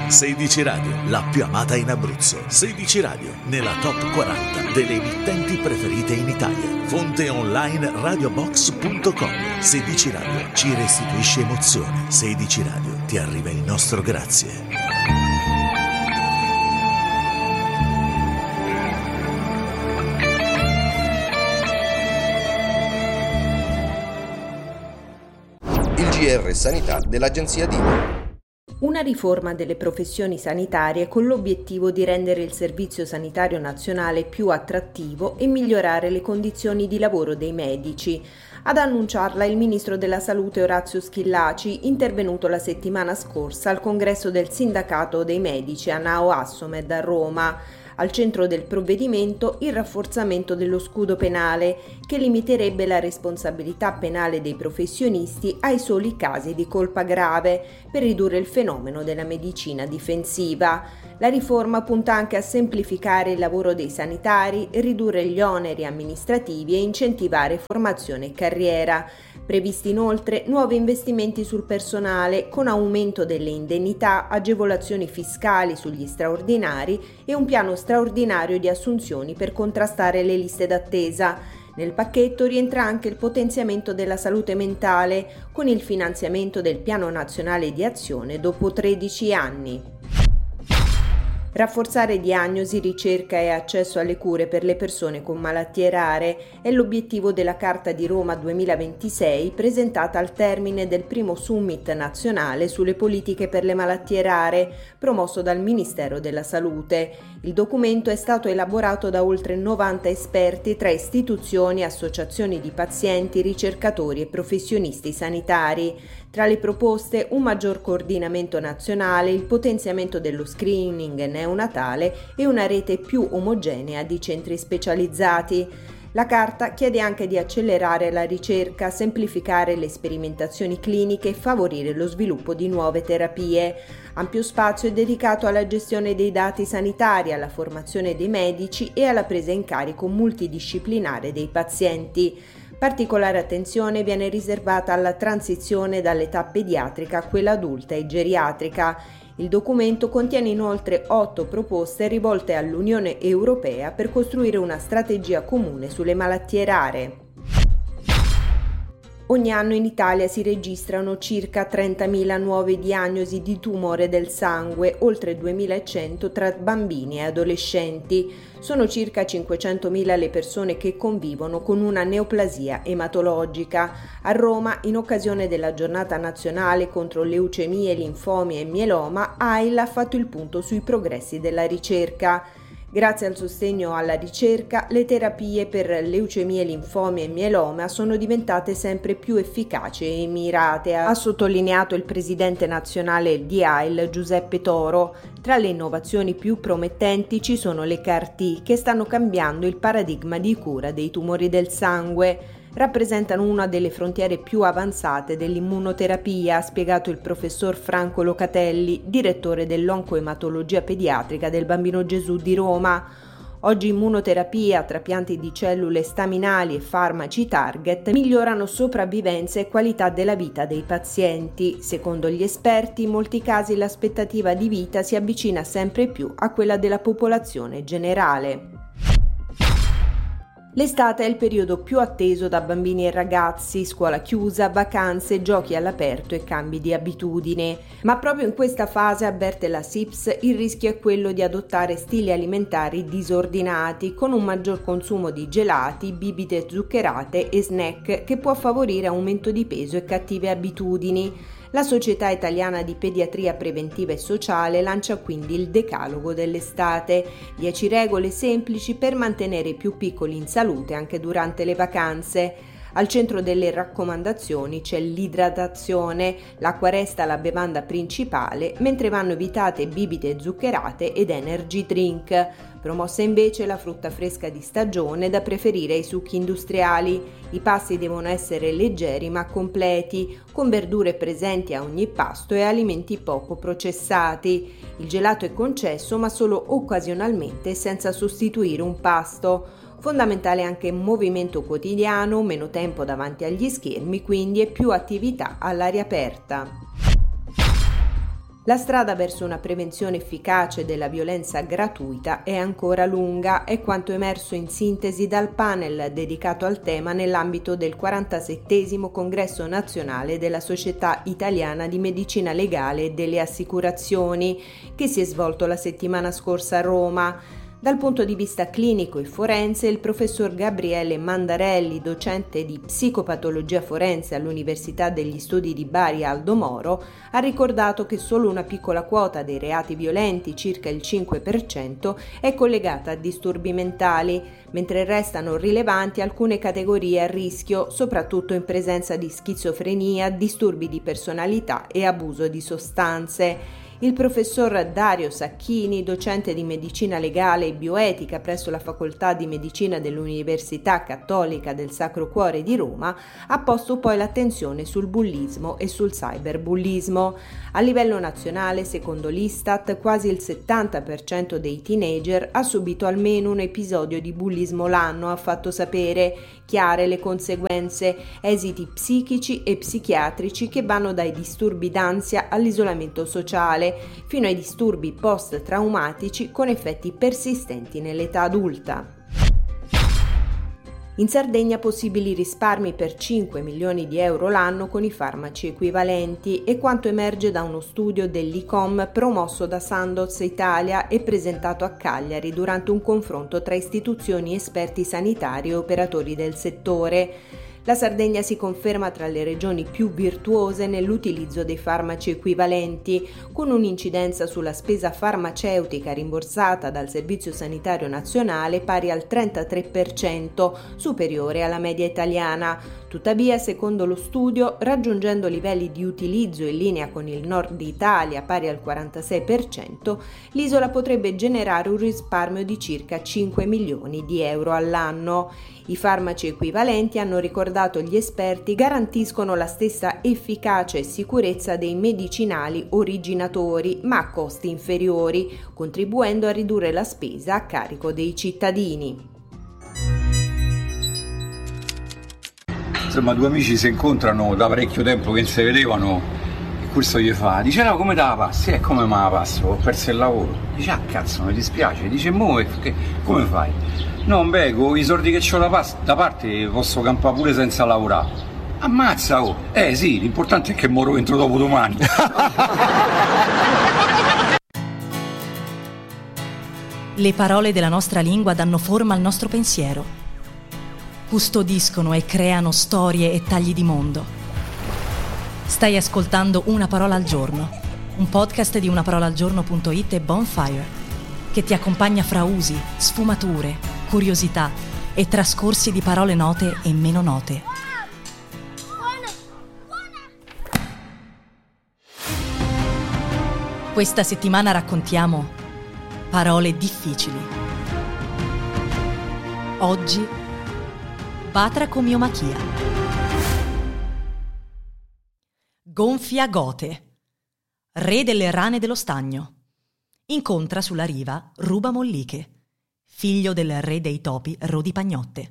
16 Radio, la più amata in Abruzzo. 16 Radio, nella top 40 delle emittenti preferite in Italia. Fonte online radiobox.com. 16 Radio ci restituisce emozione. 16 Radio ti arriva il nostro grazie. Il GR Sanità dell'Agenzia DINA. Una riforma delle professioni sanitarie con l'obiettivo di rendere il Servizio Sanitario Nazionale più attrattivo e migliorare le condizioni di lavoro dei medici. Ad annunciarla il Ministro della Salute Orazio Schillaci, intervenuto la settimana scorsa al congresso del Sindacato dei Medici a Nao Assomed a Roma. Al centro del provvedimento il rafforzamento dello scudo penale, che limiterebbe la responsabilità penale dei professionisti ai soli casi di colpa grave, per ridurre il fenomeno della medicina difensiva. La riforma punta anche a semplificare il lavoro dei sanitari, ridurre gli oneri amministrativi e incentivare formazione e carriera. Previsti inoltre nuovi investimenti sul personale, con aumento delle indennità, agevolazioni fiscali sugli straordinari e un piano straordinario di assunzioni per contrastare le liste d'attesa. Nel pacchetto rientra anche il potenziamento della salute mentale, con il finanziamento del Piano Nazionale di Azione dopo 13 anni. Rafforzare diagnosi, ricerca e accesso alle cure per le persone con malattie rare è l'obiettivo della Carta di Roma 2026, presentata al termine del primo Summit nazionale sulle politiche per le malattie rare, promosso dal Ministero della Salute. Il documento è stato elaborato da oltre 90 esperti tra istituzioni, associazioni di pazienti, ricercatori e professionisti sanitari. Tra le proposte, un maggior coordinamento nazionale, il potenziamento dello screening neonatale e una rete più omogenea di centri specializzati. La Carta chiede anche di accelerare la ricerca, semplificare le sperimentazioni cliniche e favorire lo sviluppo di nuove terapie. Ampio spazio è dedicato alla gestione dei dati sanitari, alla formazione dei medici e alla presa in carico multidisciplinare dei pazienti. Particolare attenzione viene riservata alla transizione dall'età pediatrica a quella adulta e geriatrica. Il documento contiene inoltre 8 proposte rivolte all'Unione Europea per costruire una strategia comune sulle malattie rare. Ogni anno in Italia si registrano circa 30.000 nuove diagnosi di tumore del sangue, oltre 2.100 tra bambini e adolescenti. Sono circa 500.000 le persone che convivono con una neoplasia ematologica. A Roma, in occasione della Giornata Nazionale contro leucemie, linfomi e mieloma, AIL ha fatto il punto sui progressi della ricerca. Grazie al sostegno alla ricerca, le terapie per leucemie, linfomi e mieloma sono diventate sempre più efficaci e mirate, ha sottolineato il presidente nazionale di AIL Giuseppe Toro. Tra le innovazioni più promettenti ci sono le CAR-T, che stanno cambiando il paradigma di cura dei tumori del sangue. Rappresentano una delle frontiere più avanzate dell'immunoterapia, ha spiegato il professor Franco Locatelli, direttore dell'oncoematologia pediatrica del Bambino Gesù di Roma. Oggi immunoterapia, trapianti di cellule staminali e farmaci target migliorano sopravvivenza e qualità della vita dei pazienti. Secondo gli esperti, in molti casi l'aspettativa di vita si avvicina sempre più a quella della popolazione generale. L'estate è il periodo più atteso da bambini e ragazzi, scuola chiusa, vacanze, giochi all'aperto e cambi di abitudine. Ma proprio in questa fase, avverte la SIPS, il rischio è quello di adottare stili alimentari disordinati, con un maggior consumo di gelati, bibite zuccherate e snack, che può favorire aumento di peso e cattive abitudini. La Società Italiana di Pediatria Preventiva e Sociale lancia quindi il Decalogo dell'estate, 10 regole semplici per mantenere i più piccoli in salute anche durante le vacanze. Al centro delle raccomandazioni c'è l'idratazione, l'acqua resta la bevanda principale, mentre vanno evitate bibite zuccherate ed energy drink. Promossa invece la frutta fresca di stagione, da preferire ai succhi industriali. I pasti devono essere leggeri ma completi, con verdure presenti a ogni pasto e alimenti poco processati. Il gelato è concesso ma solo occasionalmente, senza sostituire un pasto. Fondamentale anche movimento quotidiano, meno tempo davanti agli schermi, quindi, e più attività all'aria aperta. La strada verso una prevenzione efficace della violenza gratuita è ancora lunga, è quanto emerso in sintesi dal panel dedicato al tema nell'ambito del 47° Congresso Nazionale della Società Italiana di Medicina Legale e delle Assicurazioni, che si è svolto la settimana scorsa a Roma. Dal punto di vista clinico e forense, il professor Gabriele Mandarelli, docente di psicopatologia forense all'Università degli Studi di Bari Aldo Moro, ha ricordato che solo una piccola quota dei reati violenti, circa il 5%, è collegata a disturbi mentali, mentre restano rilevanti alcune categorie a rischio, soprattutto in presenza di schizofrenia, disturbi di personalità e abuso di sostanze. Il professor Dario Sacchini, docente di medicina legale e bioetica presso la Facoltà di Medicina dell'Università Cattolica del Sacro Cuore di Roma, ha posto poi l'attenzione sul bullismo e sul cyberbullismo. A livello nazionale, secondo l'Istat, quasi il 70% dei teenager ha subito almeno un episodio di bullismo l'anno, ha fatto sapere. Chiare le conseguenze, esiti psichici e psichiatrici che vanno dai disturbi d'ansia all'isolamento sociale, fino ai disturbi post-traumatici con effetti persistenti nell'età adulta. In Sardegna possibili risparmi per 5 milioni di euro l'anno con i farmaci equivalenti, è quanto emerge da uno studio dell'ICOM promosso da Sandoz Italia e presentato a Cagliari durante un confronto tra istituzioni, esperti sanitari e operatori del settore. La Sardegna si conferma tra le regioni più virtuose nell'utilizzo dei farmaci equivalenti, con un'incidenza sulla spesa farmaceutica rimborsata dal Servizio Sanitario Nazionale pari al 33%, superiore alla media italiana. Tuttavia, secondo lo studio, raggiungendo livelli di utilizzo in linea con il nord Italia pari al 46%, l'isola potrebbe generare un risparmio di circa 5 milioni di euro all'anno. I farmaci equivalenti, hanno ricordato gli esperti, garantiscono la stessa efficacia e sicurezza dei medicinali originatori, ma a costi inferiori, contribuendo a ridurre la spesa a carico dei cittadini. Insomma, due amici si incontrano da parecchio tempo che non si vedevano e questo gli fa, dice no, come te la passi? Come me la passo? Ho perso il lavoro. Dice ah cazzo, mi dispiace. Dice mo come fai? No, beh, con i soldi che ho da parte posso campare pure senza lavorare. Ammazza, oh! Sì, l'importante è che moro entro dopo domani. Le parole della nostra lingua danno forma al nostro pensiero. Custodiscono e creano storie e tagli di mondo. Stai ascoltando Una parola al giorno, un podcast di unaparolaalgiorno.it e Bonfire, che ti accompagna fra usi, sfumature, curiosità e trascorsi di parole note e meno note. Questa settimana raccontiamo parole difficili. Oggi, batracomiomachia. Gonfiagote, re delle rane dello stagno. Incontra sulla riva Ruba Molliche, figlio del re dei topi Rodi Pagnotte.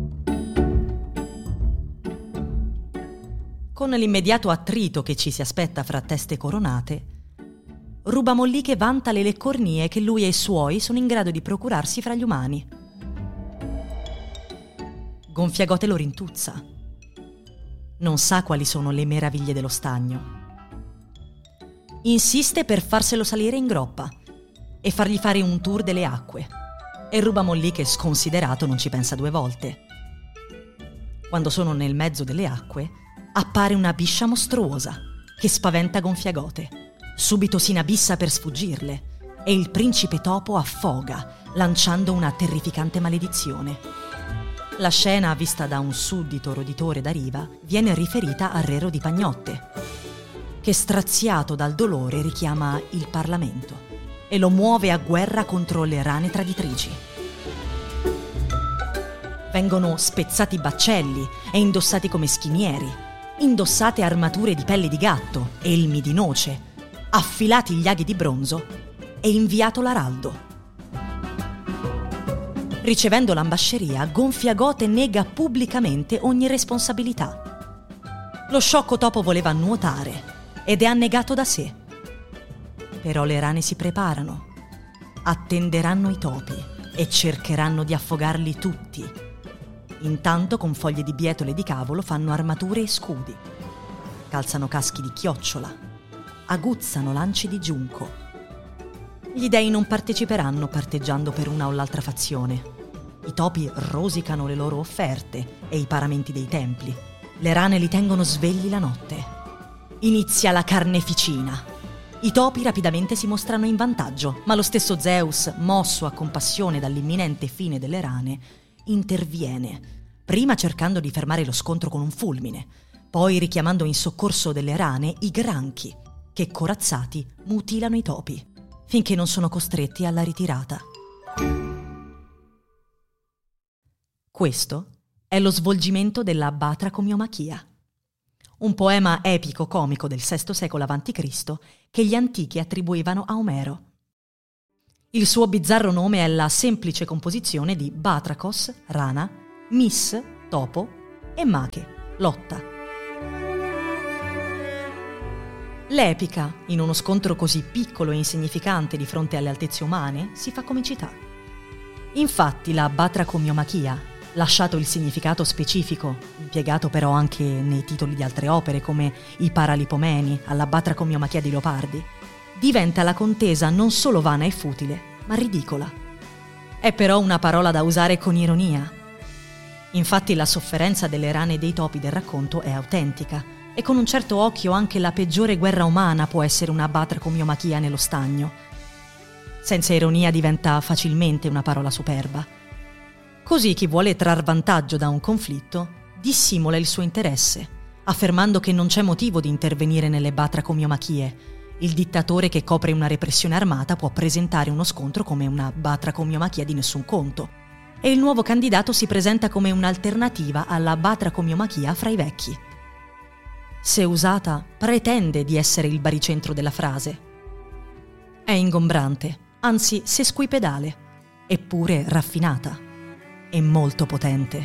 Con l'immediato attrito che ci si aspetta fra teste coronate, Ruba Molliche vanta le leccornie che lui e i suoi sono in grado di procurarsi fra gli umani. Gonfiagote lo rintuzza. Non sa quali sono le meraviglie dello stagno. Insiste per farselo salire in groppa e fargli fare un tour delle acque. E Ruba Molliche, sconsiderato, non ci pensa due volte. Quando sono nel mezzo delle acque, appare una biscia mostruosa che spaventa Gonfiagote. Subito si inabissa per sfuggirle e il principe topo affoga, lanciando una terrificante maledizione. La scena, vista da un suddito roditore da riva, viene riferita al re Rodi Pagnotte, che straziato dal dolore richiama il Parlamento e lo muove a guerra contro le rane traditrici. Vengono spezzati baccelli e indossati come schinieri, indossate armature di pelle di gatto, elmi di noce, affilati gli aghi di bronzo e inviato l'araldo. Ricevendo l'ambasceria, Gonfiagote nega pubblicamente ogni responsabilità. Lo sciocco topo voleva nuotare ed è annegato da sé. Però le rane si preparano, attenderanno i topi e cercheranno di affogarli tutti. Intanto con foglie di bietole di cavolo fanno armature e scudi, calzano caschi di chiocciola, aguzzano lanci di giunco. Gli dei non parteciperanno parteggiando per una o l'altra fazione. I topi rosicano le loro offerte e i paramenti dei templi. Le rane li tengono svegli la notte. Inizia la carneficina. I topi rapidamente si mostrano in vantaggio, ma lo stesso Zeus, mosso a compassione dall'imminente fine delle rane, interviene, prima cercando di fermare lo scontro con un fulmine, poi richiamando in soccorso delle rane i granchi, che corazzati mutilano i topi, finché non sono costretti alla ritirata. Questo è lo svolgimento della Batracomiomachia, un poema epico-comico del VI secolo a.C. che gli antichi attribuivano a Omero. Il suo bizzarro nome è la semplice composizione di Batracos, rana, Mis, topo, e Mache, lotta. L'epica, in uno scontro così piccolo e insignificante di fronte alle altezze umane, si fa comicità. Infatti la Batracomiomachia, lasciato il significato specifico, impiegato però anche nei titoli di altre opere come i Paralipomeni, alla Batracomiomachia di Leopardi, diventa la contesa non solo vana e futile, ma ridicola. È però una parola da usare con ironia. Infatti la sofferenza delle rane e dei topi del racconto è autentica, e con un certo occhio anche la peggiore guerra umana può essere una Batracomiomachia nello stagno. Senza ironia diventa facilmente una parola superba. Così chi vuole trar vantaggio da un conflitto dissimula il suo interesse, affermando che non c'è motivo di intervenire nelle Batracomiomachie. Il dittatore che copre una repressione armata può presentare uno scontro come una Batracomiomachia di nessun conto, e il nuovo candidato si presenta come un'alternativa alla Batracomiomachia fra i vecchi. Se usata, pretende di essere il baricentro della frase. È ingombrante, anzi sesquipedale, eppure raffinata e molto potente.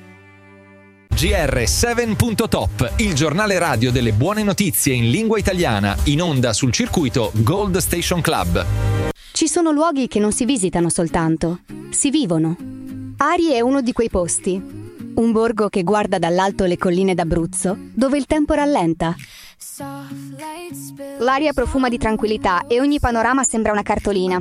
GR7.top, il giornale radio delle buone notizie in lingua italiana, in onda sul circuito Gold Station Club. Ci sono luoghi che non si visitano soltanto, si vivono. Ari è uno di quei posti. Un borgo che guarda dall'alto le colline d'Abruzzo, dove il tempo rallenta. L'aria profuma di tranquillità e ogni panorama sembra una cartolina.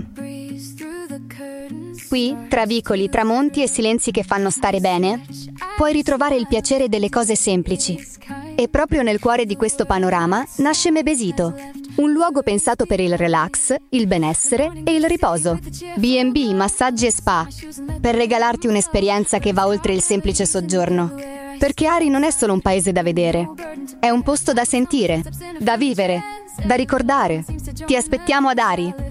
Qui, tra vicoli, tramonti e silenzi che fanno stare bene, puoi ritrovare il piacere delle cose semplici. E proprio nel cuore di questo panorama nasce Mebesito, un luogo pensato per il relax, il benessere e il riposo. B&B, massaggi e spa, per regalarti un'esperienza che va oltre il semplice soggiorno. Perché Ari non è solo un paese da vedere, è un posto da sentire, da vivere, da ricordare. Ti aspettiamo ad Ari.